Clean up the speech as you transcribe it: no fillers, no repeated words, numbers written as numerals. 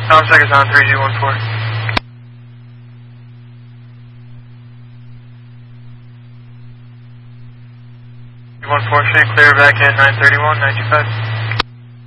Tom Check is on 3G14. 14 street, clear back at 931, 925.